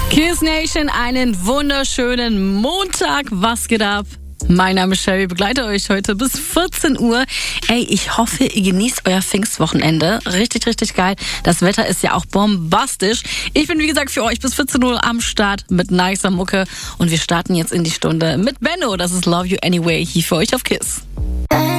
Kiss Nation, einen wunderschönen Montag. Was geht ab? Mein Name ist Sherry, begleite euch heute bis 14 Uhr. Ey, ich hoffe, ihr genießt euer Pfingstwochenende. Richtig, richtig geil. Das Wetter ist ja auch bombastisch. Ich bin, wie gesagt, für euch bis 14 Uhr am Start mit nicer Mucke. Und wir starten jetzt in die Stunde mit Benno. Das ist Love You Anyway hier für euch auf Kiss.